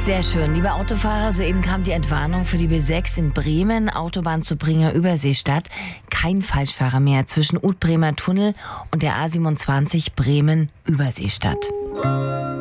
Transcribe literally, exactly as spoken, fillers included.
Sehr schön. Liebe Autofahrer, soeben kam die Entwarnung für die B sechs in Bremen, Autobahn zu Bringer Überseestadt. Kein Falschfahrer mehr zwischen Ut-Bremer Tunnel und der A siebenundzwanzig Bremen Überseestadt.